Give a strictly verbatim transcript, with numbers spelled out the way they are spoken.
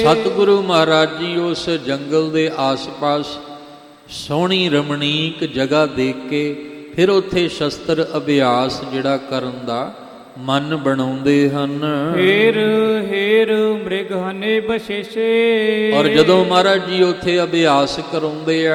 ਸਤਿਗੁਰੂ ਮਹਾਰਾਜ ਜੀ ਉਸ ਜੰਗਲ ਦੇ ਆਸ-ਪਾਸ ਸੋਹਣੀ ਰਮਣੀਕ ਜਗ੍ਹਾ ਦੇਖ ਕੇ ਫਿਰ ਉੱਥੇ ਸ਼ਸਤਰ ਅਭਿਆਸ ਜਿਹੜਾ ਕਰਨ ਦਾ ਮਨ ਬਣਾਉਂਦੇ ਹਨ। ਹੇਰ ਹੇਰ ਮ੍ਰਿਗ ਹਨੇ ਬਸ਼ੇਸ਼ੇ। ਔਰ ਜਦੋਂ ਮਹਾਰਾਜ ਜੀ ਉੱਥੇ ਅਭਿਆਸ ਕਰਾਉਂਦੇ ਆ